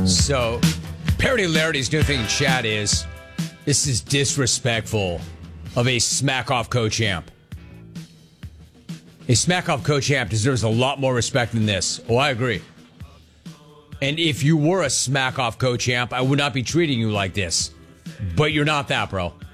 So, Parody Larity's new thing in chat is, this is disrespectful of a smack-off co-champ. A smack-off co-champ deserves a lot more respect than this. Oh, I agree. And if you were a smack-off co-champ, I would not be treating you like this. But you're not that, bro.